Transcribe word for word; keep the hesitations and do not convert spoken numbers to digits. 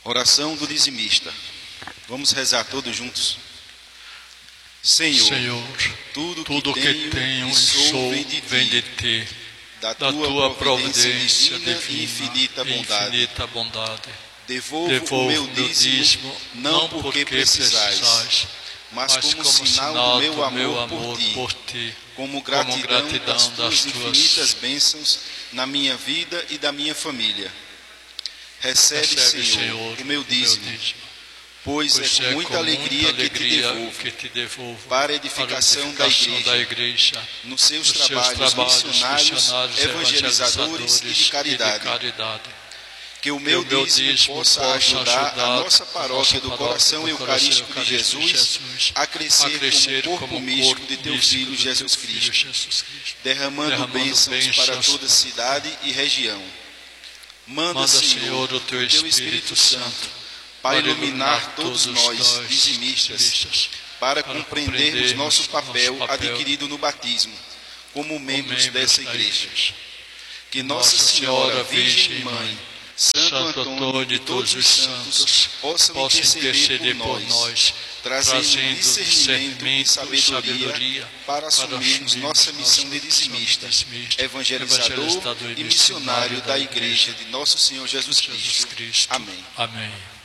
Oração do dizimista. Vamos rezar todos juntos. Senhor, Senhor, tudo, tudo que, que tenho, tenho e e sou sou vem de ti, vem de ti, da da tua, tua providência providência divina, divina e infinita e bondade. infinita bondade. Devolvo, Devolvo o meu dízimo, não porque precisais, mas como sinal do meu amor por ti, por ti, como como gratidão, gratidão das tuas das tuas infinitas bênçãos na minha vida e da minha família. Recebe, Recebe, Senhor, Senhor, o meu dízimo, pois, pois é com muita alegria, muita que, te alegria devolvo, que te devolvo para a edificação, para a edificação da, da igreja, igreja, nos seus, nos seus trabalhos, trabalhos missionários, missionários, evangelizadores e de caridade. e de caridade. Que o meu, que o meu dízimo, dízimo possa possa ajudar, ajudar a nossa paróquia do nossa coração paróquia do eucarístico coração de eucarístico de Jesus, Jesus a crescer, a crescer como corpo como místico corpo de teu místico Filho de Jesus teu Cristo, Filho Jesus Cristo, derramando, derramando bênçãos para bênçãos toda a cidade e região. Manda, Manda, Senhor, Senhor, o teu Espírito Santo para iluminar todos nós, dizimistas, para compreendermos nosso papel adquirido no batismo, como membros dessa igreja. Que Nossa Senhora, Virgem Mãe, Santo Antônio e todos os santos possam interceder por nós, trazendo discernimento e sabedoria para assumirmos nossa missão de dizimista, evangelizador e missionário da Igreja de Nosso Senhor Jesus Cristo. Amém. Amém.